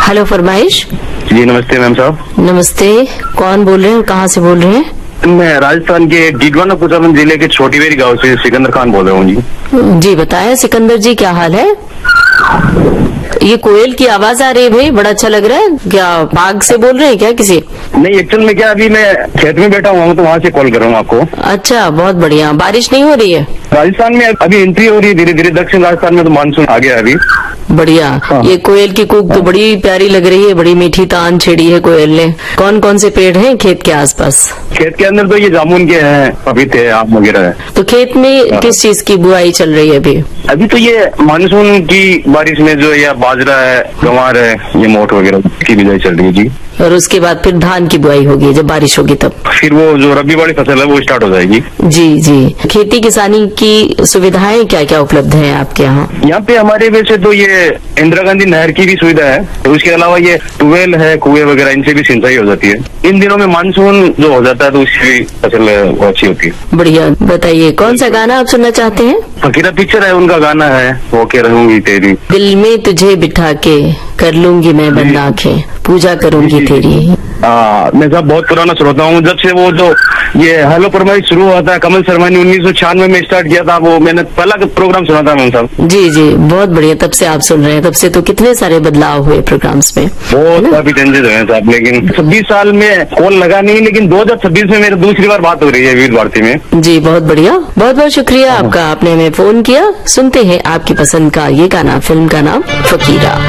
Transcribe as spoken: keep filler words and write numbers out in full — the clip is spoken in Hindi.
हेलो फरमाइश। जी नमस्ते मैम साहब। नमस्ते, कौन बोल रहे हैं, कहाँ से बोल रहे हैं? मैं राजस्थान के डीडवाना कुचामन जिले के छोटीवेरी गांव से सिकंदर खान बोल रहा हूँ जी। जी बताएं सिकंदर जी, क्या हाल है? ये कोयल की आवाज आ रही है भाई, बड़ा अच्छा लग रहा है। क्या बाग से बोल रहे हैं क्या किसी? नहीं, एक्चुअल में क्या अभी मैं खेत में बैठा हुआ हूँ तो वहाँ से कॉल कर रहा हूँ आपको। अच्छा, बहुत बढ़िया। बारिश नहीं हो रही है? राजस्थान में अभी एंट्री हो रही है धीरे धीरे, दक्षिण राजस्थान में तो मानसून आ गया अभी। बढ़िया। हाँ। ये कोयल की कूक तो बड़ी प्यारी लग रही है, बड़ी मीठी तान छेड़ी है कोयल ने। कौन कौन से पेड़ हैं खेत के आसपास? खेत के अंदर तो ये जामुन के हैं, पपीते हैं, आम वगैरह है। तो खेत में किस चीज की बुआई चल रही है अभी? अभी तो ये मानसून की बारिश में जो या बाजरा है, गंवार है, ये मोठ वगैरह की बिजाई चल रही है जी। और उसके बाद फिर धान की बुआई होगी जब बारिश होगी तब? फिर वो जो रबी वाली फसल है वो स्टार्ट हो जाएगी। जी जी। खेती किसानी की सुविधाएं क्या क्या उपलब्ध है आपके यहाँ? यहाँ पे हमारे वैसे तो ये इंदिरा गांधी नहर की भी सुविधा है, तो उसके अलावा ये ट्यूबवेल है, कुएं वगैरह, इनसे भी सिंचाई हो जाती है। इन दिनों में मानसून जो हो जाता है तो उसकी फसल अच्छी होती है। बढ़िया। बताइए कौन सा गाना आप सुनना चाहते हैं? फकीरा पिक्चर है, उनका गाना है वो के रहूंगी तेरी। दिल में तुझे बिठा के कर लूंगी मैं बंद आंखें, पूजा करूंगी तेरी। हाँ, मैं साहब बहुत पुराना श्रोता हूँ। जब से वो जो ये हेलो फरमाइश शुरू हुआ था, कमल शर्मा ने उन्नीस सौ छियानवे में स्टार्ट किया था, वो मैंने पहला प्रोग्राम सुना था मैम साहब। जी जी, बहुत बढ़िया। तब से आप सुन रहे हैं, तब से तो कितने सारे बदलाव हुए प्रोग्राम्स में। बहुत काफी चेंजेस हुए हैं साहब, लेकिन छब्बीस साल में कॉल लगा नहीं, लेकिन दो हजार छब्बीस में मेरी दूसरी बार बात हो रही है विविध भारती में। जी बहुत बढ़िया, बहुत बहुत शुक्रिया आपका, आपने हमें फोन किया। सुनते हैं आपकी पसंद का ये गाना, फिल्म का नाम फकीरा।